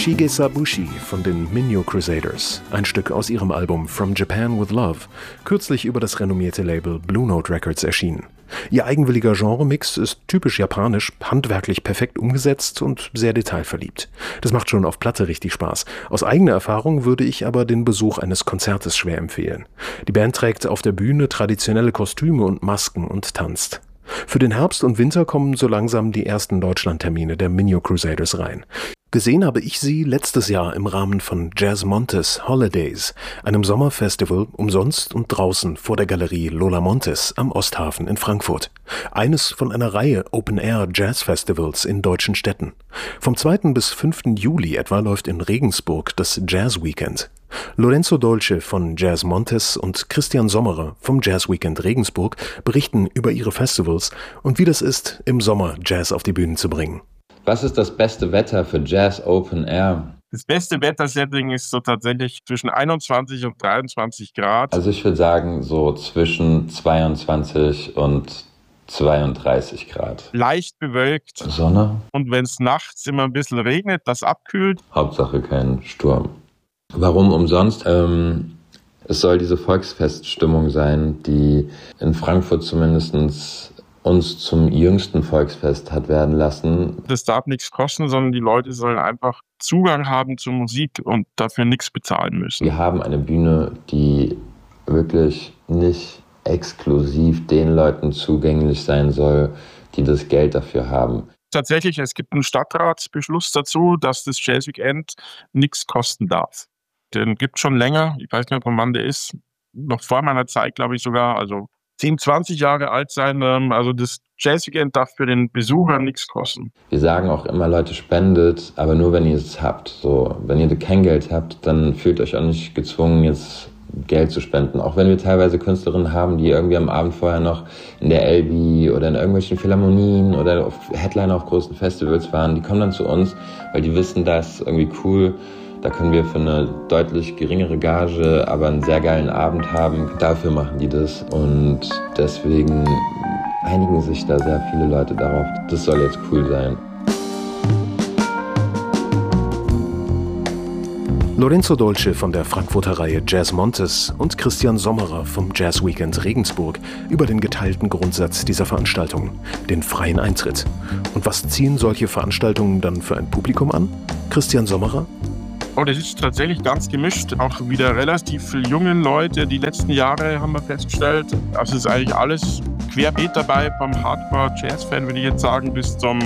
Shigesa Bushi von den Minyo Crusaders, ein Stück aus ihrem Album From Japan with Love, kürzlich über das renommierte Label Blue Note Records erschienen. Ihr eigenwilliger Genremix ist typisch japanisch, handwerklich perfekt umgesetzt und sehr detailverliebt. Das macht schon auf Platte richtig Spaß. Aus eigener Erfahrung würde ich aber den Besuch eines Konzertes schwer empfehlen. Die Band trägt auf der Bühne traditionelle Kostüme und Masken und tanzt. Für den Herbst und Winter kommen so langsam die ersten Deutschlandtermine der Minyo Crusaders rein. Gesehen habe ich sie letztes Jahr im Rahmen von Jazz Montes Holidays, einem Sommerfestival umsonst und draußen vor der Galerie Lola Montes am Osthafen in Frankfurt. Eines von einer Reihe Open-Air-Jazz-Festivals in deutschen Städten. Vom 2. bis 5. Juli etwa läuft in Regensburg das Jazz Weekend. Lorenzo Dolce von Jazz Montes und Christian Sommerer vom Jazz Weekend Regensburg berichten über ihre Festivals und wie das ist, im Sommer Jazz auf die Bühnen zu bringen. Was ist das beste Wetter für Jazz Open Air? Das beste Wettersetting ist so tatsächlich zwischen 21 und 23 Grad. Also ich würde sagen so zwischen 22 und 32 Grad. Leicht bewölkt. Sonne. Und wenn es nachts immer ein bisschen regnet, das abkühlt. Hauptsache kein Sturm. Warum umsonst? Es soll diese Volksfeststimmung sein, die in Frankfurt zumindest uns zum jüngsten Volksfest hat werden lassen. Das darf nichts kosten, sondern die Leute sollen einfach Zugang haben zur Musik und dafür nichts bezahlen müssen. Wir haben eine Bühne, die wirklich nicht exklusiv den Leuten zugänglich sein soll, die das Geld dafür haben. Tatsächlich, es gibt einen Stadtratsbeschluss dazu, dass das Jazz Weekend nichts kosten darf. Den gibt es schon länger, ich weiß nicht, von wann der ist, noch vor meiner Zeit, glaube ich sogar, also 10, 20 Jahre alt sein. Also das Jazz Weekend darf für den Besucher nichts kosten. Wir sagen auch immer, Leute, spendet, aber nur, wenn ihr es habt. So, wenn ihr kein Geld habt, dann fühlt euch auch nicht gezwungen, jetzt Geld zu spenden. Auch wenn wir teilweise Künstlerinnen haben, die irgendwie am Abend vorher noch in der Elbi oder in irgendwelchen Philharmonien oder auf Headliner auf großen Festivals waren, die kommen dann zu uns, weil die wissen, das ist irgendwie cool. Da können wir für eine deutlich geringere Gage aber einen sehr geilen Abend haben. Dafür machen die das und deswegen einigen sich da sehr viele Leute darauf. Das soll jetzt cool sein. Lorenzo Dolce von der Frankfurter Reihe Jazz Montes und Christian Sommerer vom Jazz Weekend Regensburg über den geteilten Grundsatz dieser Veranstaltungen, den freien Eintritt. Und was ziehen solche Veranstaltungen dann für ein Publikum an? Christian Sommerer? Oh, das ist tatsächlich ganz gemischt. Auch wieder relativ viele junge Leute. Die letzten Jahre haben wir festgestellt, also ist eigentlich alles querbeet dabei, vom Hardcore-Jazz-Fan, würde ich jetzt sagen, bis zum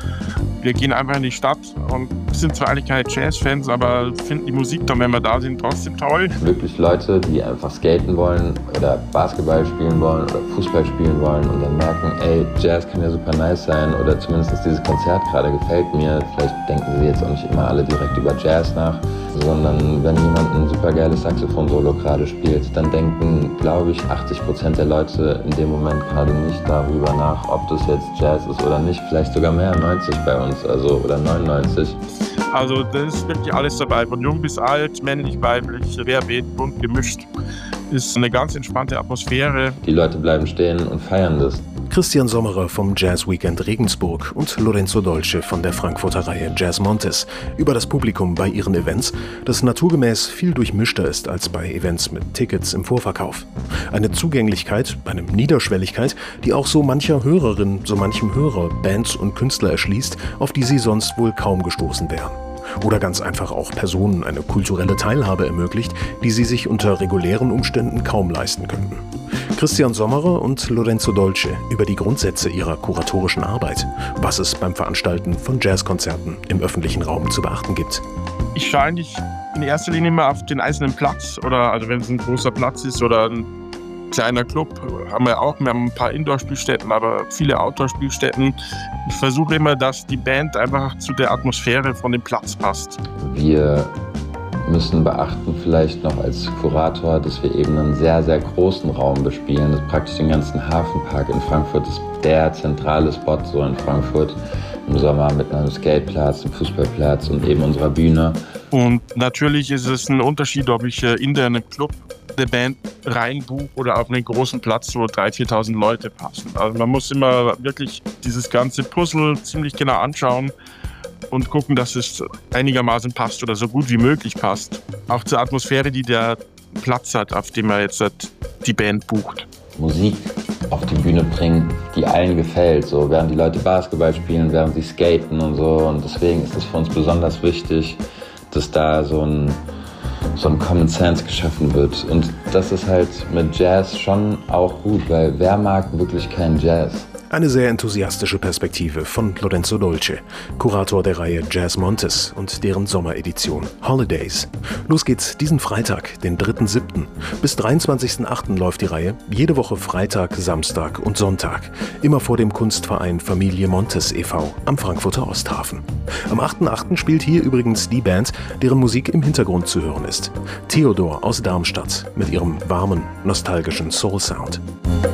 wir gehen einfach in die Stadt und sind zwar eigentlich keine Jazz-Fans, aber finden die Musik dann, wenn wir da sind, trotzdem toll. Wirklich Leute, die einfach skaten wollen oder Basketball spielen wollen oder Fußball spielen wollen und dann merken, ey, Jazz kann ja super nice sein oder zumindest dieses Konzert gerade gefällt mir. Vielleicht denken sie jetzt auch nicht immer alle direkt über Jazz nach, sondern wenn jemand ein super geiles Saxophon-Solo gerade spielt, dann denken, glaube ich, 80% der Leute in dem Moment gerade nicht darüber nach, ob das jetzt Jazz ist oder nicht. Vielleicht sogar mehr, 90 bei uns, also oder 99. Also das ist wirklich alles dabei, von jung bis alt, männlich, weiblich, querbeet, bunt gemischt. Ist eine ganz entspannte Atmosphäre. Die Leute bleiben stehen und feiern das. Christian Sommerer vom Jazz Weekend Regensburg und Lorenzo Dolce von der Frankfurter Reihe Jazz Montes über das Publikum bei ihren Events, das naturgemäß viel durchmischter ist als bei Events mit Tickets im Vorverkauf. Eine Zugänglichkeit, eine Niederschwelligkeit, die auch so mancher Hörerin, so manchem Hörer Bands und Künstler erschließt, auf die sie sonst wohl kaum gestoßen wären. Oder ganz einfach auch Personen eine kulturelle Teilhabe ermöglicht, die sie sich unter regulären Umständen kaum leisten könnten. Christian Sommerer und Lorenzo Dolce über die Grundsätze ihrer kuratorischen Arbeit, was es beim Veranstalten von Jazzkonzerten im öffentlichen Raum zu beachten gibt. Ich schaue eigentlich in erster Linie immer auf den einzelnen Platz oder also wenn es ein großer Platz ist oder ein kleiner Club, haben wir auch. Wir haben ein paar Indoor-Spielstätten, aber viele Outdoor-Spielstätten. Ich versuche immer, dass die Band einfach zu der Atmosphäre von dem Platz passt. Wir müssen beachten vielleicht noch als Kurator, dass wir eben einen sehr, sehr großen Raum bespielen. Das ist praktisch den ganzen Hafenpark in Frankfurt. Das ist der zentrale Spot so in Frankfurt. Im Sommer mit einem Skateplatz, einem Fußballplatz und eben unserer Bühne. Und natürlich ist es ein Unterschied, ob ich in einem Club eine Band reinbuche oder auf einen großen Platz, wo 3.000, 4.000 Leute passen. Also man muss immer wirklich dieses ganze Puzzle ziemlich genau anschauen und gucken, dass es einigermaßen passt oder so gut wie möglich passt. Auch zur Atmosphäre, die der Platz hat, auf dem er jetzt die Band bucht. Musik auf die Bühne bringen, die allen gefällt. So, während die Leute Basketball spielen, während sie skaten und so. Und deswegen ist es für uns besonders wichtig, dass da so ein Common Sense geschaffen wird. Und das ist halt mit Jazz schon auch gut, weil wer mag wirklich keinen Jazz? Eine sehr enthusiastische Perspektive von Lorenzo Dolce, Kurator der Reihe Jazz Montes und deren Sommeredition Holidays. Los geht's diesen Freitag, den 3.7. Bis 23.8. läuft die Reihe, jede Woche Freitag, Samstag und Sonntag. Immer vor dem Kunstverein Familie Montes e.V. am Frankfurter Osthafen. Am 8.8. spielt hier übrigens die Band, deren Musik im Hintergrund zu hören ist. Theodor aus Darmstadt mit ihrem warmen, nostalgischen Soul-Sound.